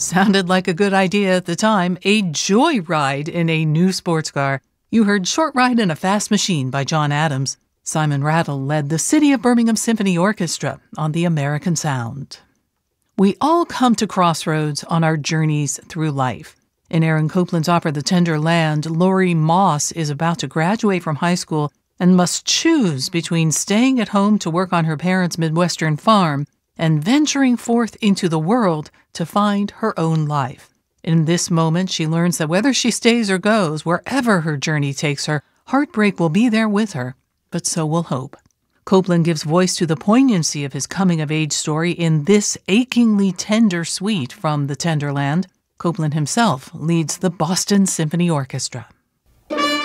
Sounded like a good idea at the time, a joyride in a new sports car. You heard Short Ride in a Fast Machine by John Adams. Simon Rattle led the City of Birmingham Symphony Orchestra on the American Sound. We all come to crossroads on our journeys through life. In Aaron Copland's opera The Tender Land, Lori Moss is about to graduate from high school and must choose between staying at home to work on her parents' Midwestern farm and venturing forth into the world to find her own life. In this moment, she learns that whether she stays or goes, wherever her journey takes her, heartbreak will be there with her, but so will hope. Copland gives voice to the poignancy of his coming-of-age story in this achingly tender suite from The Tender Land. Copland himself leads the Boston Symphony Orchestra.